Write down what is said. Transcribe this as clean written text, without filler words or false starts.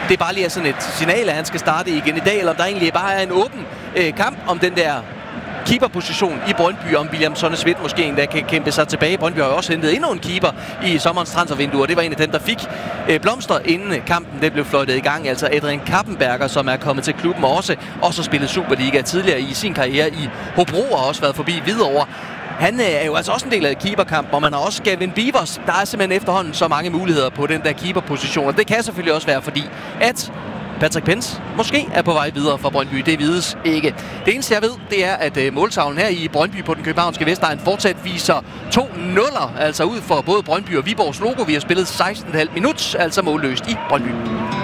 det bare lige er sådan et signal, at han skal starte igen i dag, eller om der egentlig bare er en åben kamp om den der keeperposition i Brøndby, om William Sonne-Schmidt måske endda kan kæmpe sig tilbage. Brøndby har jo også hentet endnu en keeper i sommerens transfervindue, og det var en af dem, der fik blomster inden kampen den blev fløjtet i gang. Altså Adrian Kappenberger, som er kommet til klubben også har spillet Superliga tidligere i sin karriere i Hobro, og har også været forbi Hvidovre. Han er jo altså også en del af keeperkampen, og man har også Gavin Beavers. Der er simpelthen efterhånden så mange muligheder på den der keeperposition, og det kan selvfølgelig også være fordi, at Patrick Pence måske er på vej videre fra Brøndby. Det vides ikke. Det eneste jeg ved, det er, at måltavlen her i Brøndby på den københavnske Vestegn fortsat viser 2-0'er, altså ud for både Brøndby og Viborgs logo. Vi har spillet 16,5 minutter, altså målløst i Brøndby.